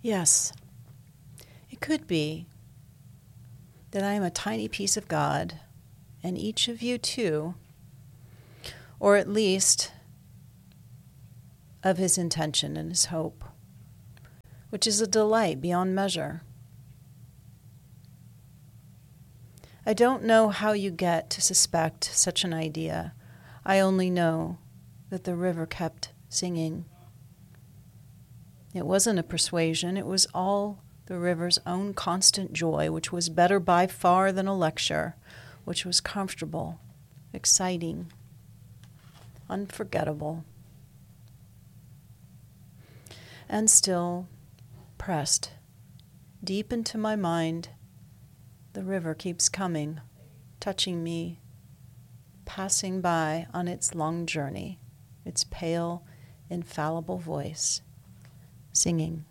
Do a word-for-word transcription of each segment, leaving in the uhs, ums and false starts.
Yes, it could be that I am a tiny piece of God, and each of you too, or at least of his intention and his hope, which is a delight beyond measure. I don't know how you get to suspect such an idea. I only know that the river kept singing. It wasn't a persuasion, it was all the river's own constant joy, which was better by far than a lecture, which was comfortable, exciting, unforgettable. And still, pressed deep into my mind, the river keeps coming, touching me, passing by on its long journey, its pale, infallible voice, singing.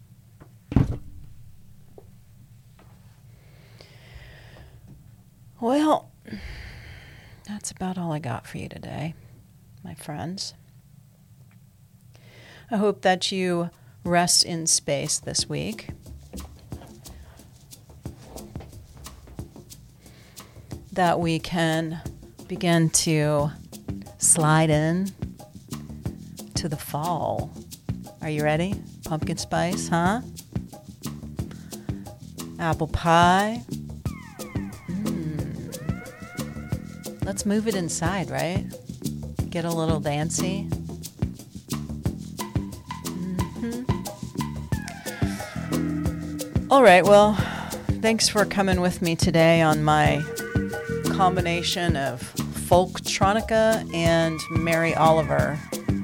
Well, that's about all I got for you today, my friends. I hope that you rest in space this week. That we can begin to slide in to the fall. Are you ready? Pumpkin spice, huh? Apple pie. Mm. Let's move it inside, right? Get a little dancy. Mm-hmm. All right, well, thanks for coming with me today on my combination of folktronica and Mary Oliver.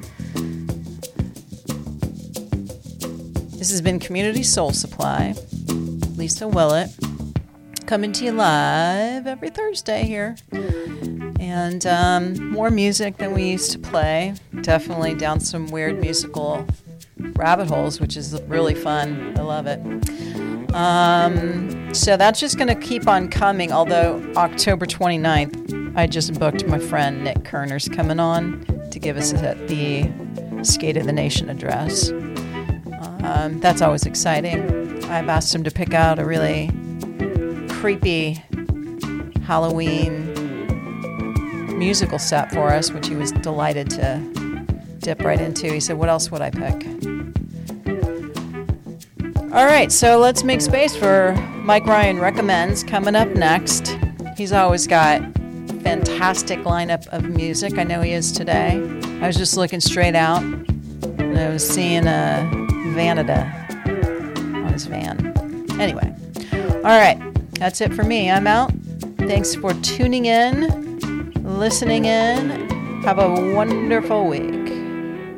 This has been Community Soul Supply. Lisa Willett, coming to you live every Thursday here. And um, more music than we used to play. Definitely down some weird musical rabbit holes, which is really fun. I love it. Um, so that's just going to keep on coming, although October twenty-ninth, I just booked my friend Nick Kerner's coming on to give us at the Skate of the Nation address. Um, that's always exciting. I've asked him to pick out a really creepy Halloween musical set for us, which he was delighted to dip right into. He said, what else would I pick? All right, so let's make space for Mike Ryan Recommends coming up next. He's always got fantastic lineup of music. I know he is today. I was just looking straight out, and I was seeing a Vanada on his van. Anyway, all right, that's it for me. I'm out. Thanks for tuning in, listening in. Have a wonderful week.